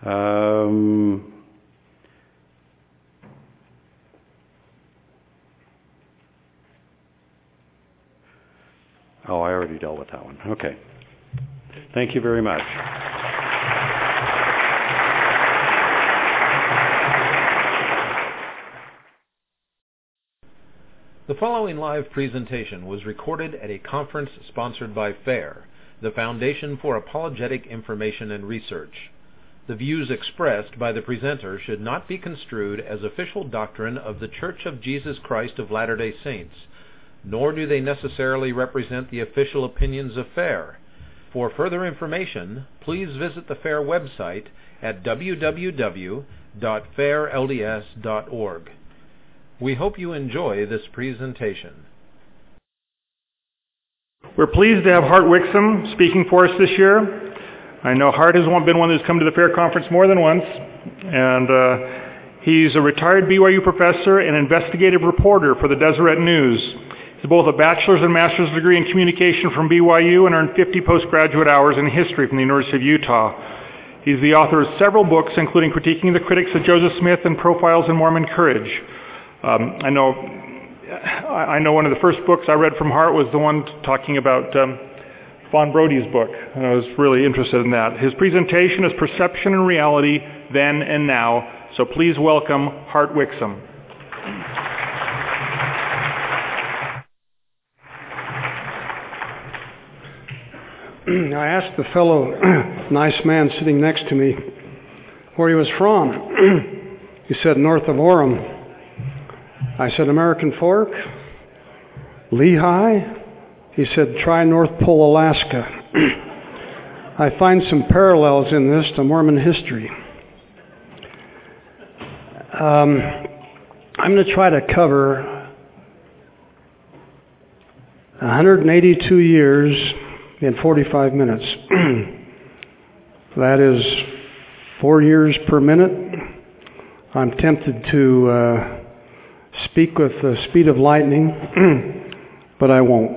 Oh, I already dealt with that one. Okay. Thank you very much. The following live presentation was recorded at a conference sponsored by FAIR, the Foundation for Apologetic Information and Research. The views expressed by the presenter should not be construed as official doctrine of The Church of Jesus Christ of Latter-day Saints, nor do they necessarily represent the official opinions of FAIR. For further information, please visit the FAIR website at www.fairlds.org. We hope you enjoy this presentation. We're pleased to have Hart Wixom speaking for us this year. I know Hart has been one who's come to the FAIR conference more than once, and he's a retired BYU professor and investigative reporter for the Deseret News. He's both a bachelor's and master's degree in communication from BYU and earned 50 postgraduate hours in history from the University of Utah. He's the author of several books, including Critiquing the Critics of Joseph Smith and Profiles in Mormon Courage. I know one of the first books I read from Hart was the one talking about Fawn Brody's book, and I was really interested in that. His presentation is Perception and Reality, Then and Now, so please welcome Hart Wixom. I asked the fellow, nice man sitting next to me, where he was from. He said, north of Orem. I said, American Fork? Lehigh? He said, try North Pole, Alaska. I find some parallels in this to Mormon history. I'm going to try to cover 182 years in 45 minutes. That is 4 years per minute. I'm tempted to speak with the speed of lightning, but I won't.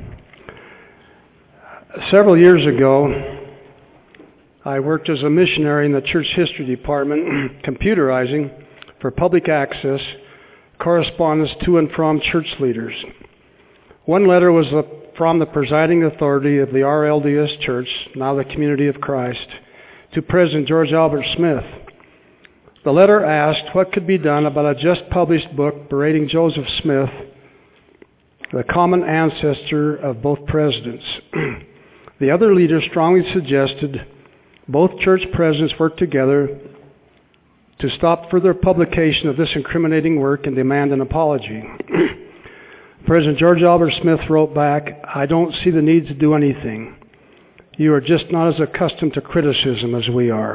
Several years ago, I worked as a missionary in the church history department, computerizing for public access correspondence to and from church leaders. One letter was from the presiding authority of the RLDS Church, now the Community of Christ, to President George Albert Smith. The letter asked what could be done about a just-published book berating Joseph Smith, the common ancestor of both presidents. The other leaders strongly suggested both church presidents work together to stop further publication of this incriminating work and demand an apology. President George Albert Smith wrote back, I don't see the need to do anything. You are just not as accustomed to criticism as we are.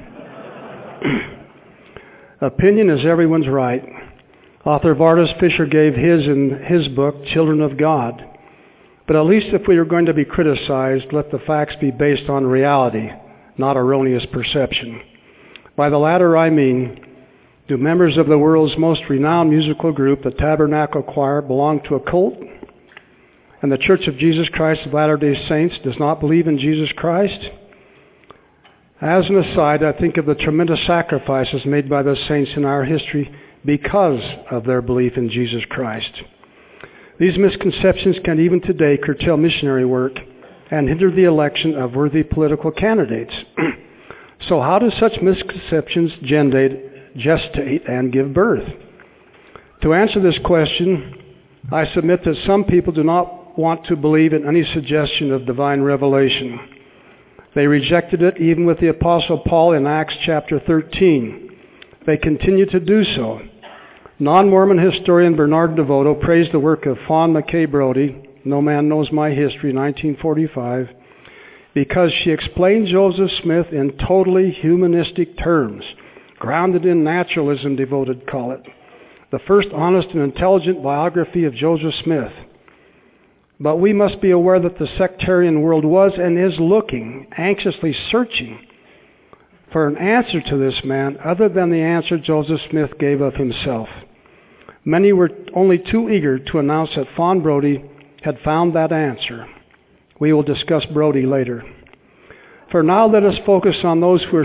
Opinion is everyone's right. Author Vardis Fisher gave his in his book, Children of God. But at least if we are going to be criticized, let the facts be based on reality, not erroneous perception. By the latter I mean, do members of the world's most renowned musical group, the Tabernacle Choir, belong to a cult? And the Church of Jesus Christ of Latter-day Saints does not believe in Jesus Christ? As an aside, I think of the tremendous sacrifices made by the saints in our history because of their belief in Jesus Christ. These misconceptions can even today curtail missionary work and hinder the election of worthy political candidates. So how do such misconceptions gestate and give birth? To answer this question, I submit that some people do not want to believe in any suggestion of divine revelation. They rejected it even with the Apostle Paul in Acts chapter 13. They continue to do so. Non-Mormon historian Bernard DeVoto praised the work of Fawn McKay Brody, No Man Knows My History, 1945, because she explained Joseph Smith in totally humanistic terms, grounded in naturalism, DeVoto call it. The first honest and intelligent biography of Joseph Smith. But we must be aware that the sectarian world was and is looking, anxiously searching for an answer to this man other than the answer Joseph Smith gave of himself. Many were only too eager to announce that Fawn Brody had found that answer. We will discuss Brody later. For now, let us focus on those who are